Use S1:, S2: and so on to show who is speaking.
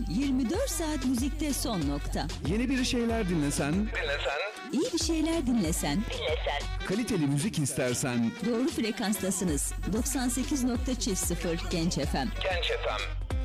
S1: için 24 saat müzikte son nokta.
S2: Yeni bir şeyler dinlesen,
S1: İyi bir şeyler dinlesen,
S2: kaliteli müzik istersen,
S1: doğru frekanstasınız. 98.0 Genç FM.
S3: Genç FM.